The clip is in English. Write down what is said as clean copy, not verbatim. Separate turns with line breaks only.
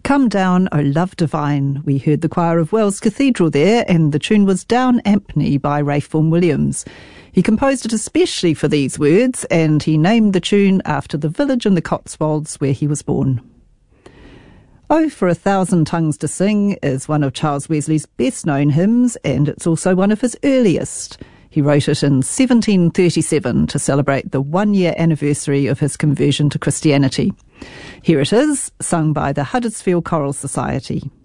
Come Down, O Love Divine. We heard the choir of Wells Cathedral there, and the tune was Down Ampney by Ralph Vaughan Williams. He composed it especially for these words, and he named the tune after the village in the Cotswolds where he was born. Oh, for a Thousand Tongues to Sing is one of Charles Wesley's best-known hymns, and it's also one of his earliest. He wrote it in 1737 to celebrate the one-year anniversary of his conversion to Christianity. Here it is, sung by the Huddersfield Choral Society.